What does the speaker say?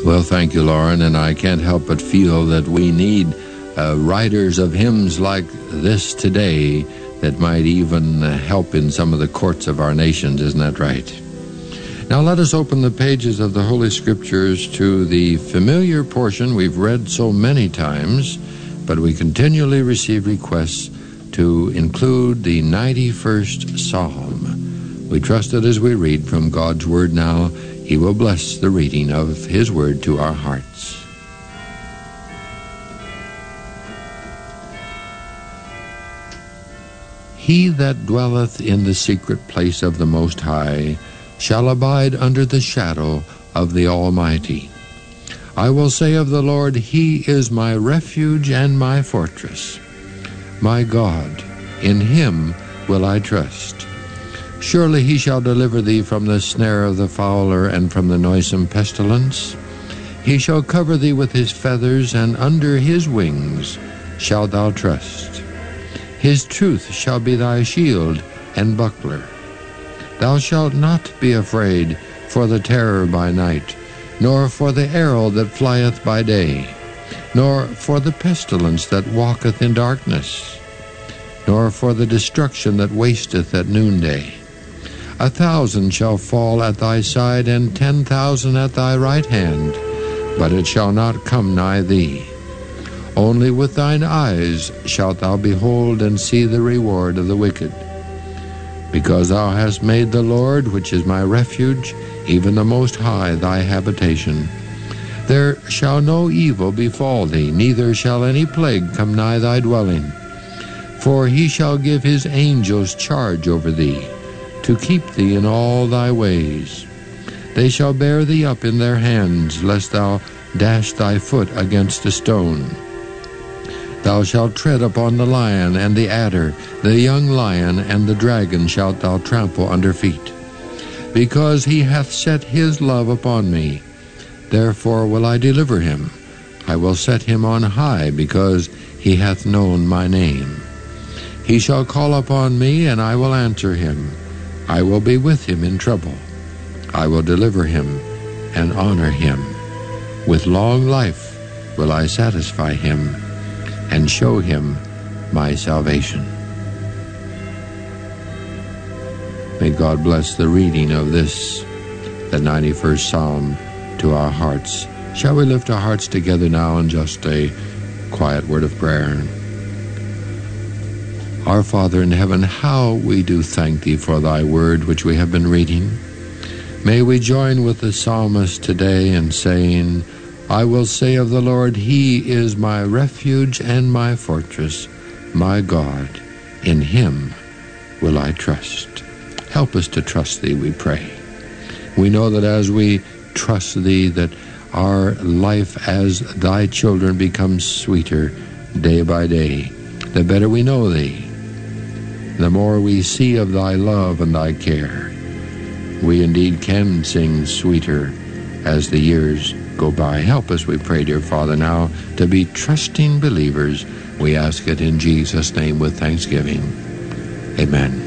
Well, thank you, Lauren, and I can't help but feel that we need writers of hymns like this today that might even help in some of the courts of our nations. Isn't that right? Now let us open the pages of the Holy Scriptures to the familiar portion we've read so many times, but we continually receive requests to include the 91st Psalm. We trust that as we read from God's Word now, He will bless the reading of His Word to our hearts. He that dwelleth in the secret place of the Most High shall abide under the shadow of the Almighty. I will say of the Lord, He is my refuge and my fortress. My God, in Him will I trust. Surely He shall deliver thee from the snare of the fowler and from the noisome pestilence. He shall cover thee with His feathers, and under His wings shalt thou trust. His truth shall be thy shield and buckler. Thou shalt not be afraid for the terror by night, nor for the arrow that flieth by day, nor for the pestilence that walketh in darkness, nor for the destruction that wasteth at noonday. 1,000 shall fall at thy side, and 10,000 at thy right hand, but it shall not come nigh thee. Only with thine eyes shalt thou behold and see the reward of the wicked. Because thou hast made the Lord, which is my refuge, even the Most High, thy habitation, there shall no evil befall thee, neither shall any plague come nigh thy dwelling. For He shall give His angels charge over thee, to keep thee in all thy ways. They shall bear thee up in their hands, lest thou dash thy foot against a stone. Thou shalt tread upon the lion and the adder, the young lion and the dragon shalt thou trample under feet. Because He hath set His love upon me, therefore will I deliver him. I will set him on high, because he hath known my name. He shall call upon me, and I will answer him. I will be with him in trouble. I will deliver him and honor him. With long life will I satisfy him, and show him my salvation. May God bless the reading of this, the 91st Psalm, to our hearts. Shall we lift our hearts together now in just a quiet word of prayer? Our Father in heaven, how we do thank Thee for Thy word which we have been reading. May we join with the psalmist today in saying, I will say of the Lord, He is my refuge and my fortress, my God. In Him will I trust. Help us to trust Thee, we pray. We know that as we trust Thee, that our life as Thy children becomes sweeter day by day. The better we know Thee, the more we see of Thy love and Thy care. We indeed can sing sweeter as the years go by. Help us, we pray, dear Father, now to be trusting believers. We ask it in Jesus' name with thanksgiving. Amen.